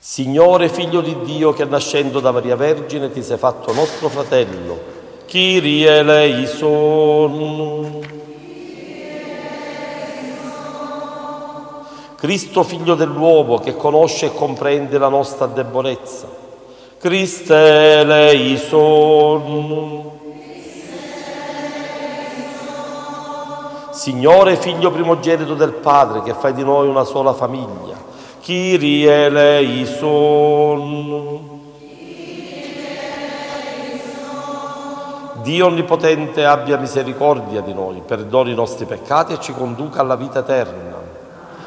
Signore, Figlio di Dio, che nascendo da Maria Vergine ti sei fatto nostro fratello, Kyrie eleison. Cristo, Figlio dell'uomo, che conosce e comprende la nostra debolezza, Christe eleison. Signore, Figlio primogenito del Padre, che fai di noi una sola famiglia, Kyrie eleison. Dio Onnipotente abbia misericordia di noi, perdoni i nostri peccati e ci conduca alla vita eterna.